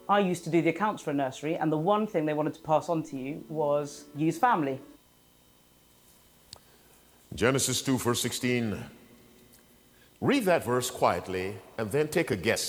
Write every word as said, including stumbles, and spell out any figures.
I used to do the accounts for a nursery, and the one thing they wanted to pass on to you was use family. Genesis two, verse sixteen. Read that verse quietly and then take a guess.